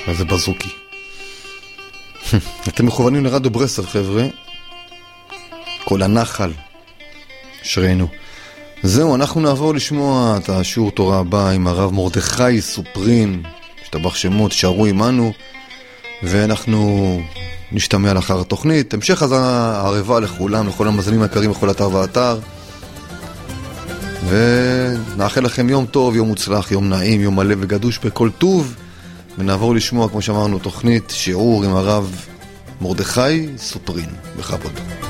איזה בזוקי. אתם מכוונים לרדיו ברסלב, חבר'ה. כל הנחל. שרנו. זהו, אנחנו נעבור לשמוע את השיעור תורה הבא עם הרב מרדכי סופרין. שתבח שמות, שערו עמנו. ואנחנו נשתמע לאחר התוכנית. המשך הזנה ערבה לכולם, לכל המזלים היקרים, לכל אתר ואתר. ונאחל לכם יום טוב, יום מוצלח, יום נעים, יום מלא וגדוש בכל טוב. ונעבור לשמוע, כמו שאמרנו, תוכנית שיעור עם הרב מרדכי סופרין. בכבוד.